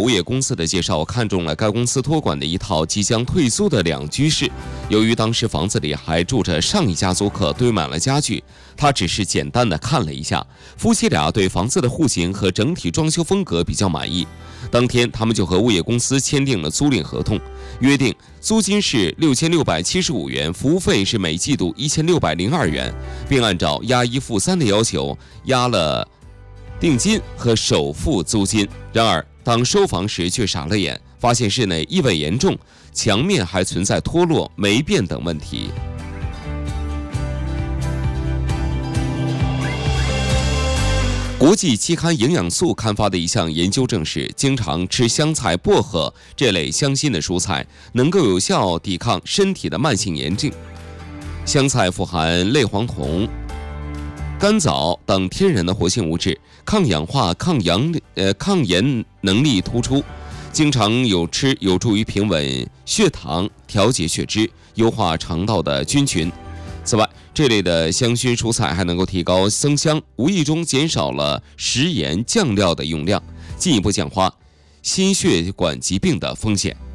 物业公司的介绍，看中了该公司托管的一套即将退租的2居室。由于当时房子里还住着上一家租客，堆满了家具，他只是简单的看了一下。夫妻俩对房子的户型和整体装修风格比较满意。当天，他们就和物业公司签订了租赁合同，约定租金是6675元，服务费是每季度1602元，并按照押1付3的要求押了定金和首付租金。然而，当收房时却傻了眼，发现室内异味严重，墙面还存在脱落、霉变等问题。国际期刊《营养素》刊发的一项研究证实，经常吃香菜、薄荷这类香辛的蔬菜，能够有效抵抗身体的慢性炎症。香菜富含类黄酮、甘藻等天然的活性物质，抗氧化、抗炎能力突出。经常有助于平稳血糖、调节血脂、优化肠道的菌群。此外，这类的香薰蔬菜还能够提高增香，无意中减少了食盐、酱料的用量，进一步强化心血管疾病的风险。